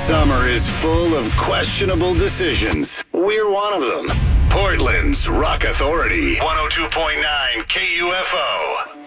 Summer is full of questionable decisions. We're one of them. Portland's Rock Authority, 102.9 KUFO.